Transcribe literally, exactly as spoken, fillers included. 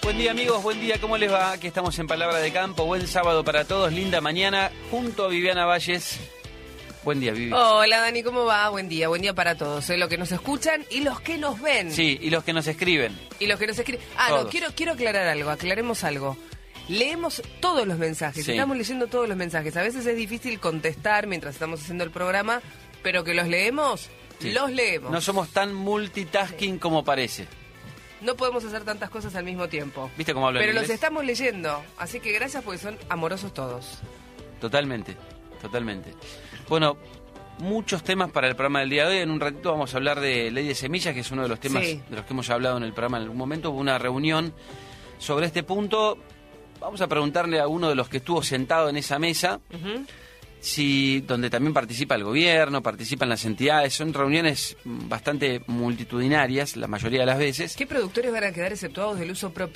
Buen día amigos, buen día, ¿cómo les va? Aquí estamos en Palabra de Campo, buen sábado para todos, linda mañana, junto a Viviana Valles. Buen día, Vivi. Hola Dani, ¿cómo va? Buen día, buen día para todos, ¿eh? Los que nos escuchan y los que nos ven. Sí, y los que nos escriben. Y los que nos escriben. Ah, Todos. no, quiero, quiero aclarar algo, aclaremos algo. Leemos todos los mensajes, Sí. estamos leyendo todos los mensajes. A veces es difícil contestar mientras estamos haciendo el programa, pero que los leemos, Sí. los leemos. No somos tan multitasking como parece. No podemos hacer tantas cosas al mismo tiempo. ¿Viste cómo hablo en Pero los inglés? estamos leyendo, así que gracias porque son amorosos todos. Totalmente, totalmente. Bueno, muchos temas para el programa del día de hoy. En un ratito vamos a hablar de Ley de Semillas, que es uno de los temas Sí. de los que hemos hablado en el programa en algún momento. Hubo una reunión sobre este punto. Vamos a preguntarle a uno de los que estuvo sentado en esa mesa, Ujú. si donde también participa el gobierno, participan las entidades. Son reuniones bastante multitudinarias, la mayoría de las veces. ¿Qué productores van a quedar exceptuados del uso propio?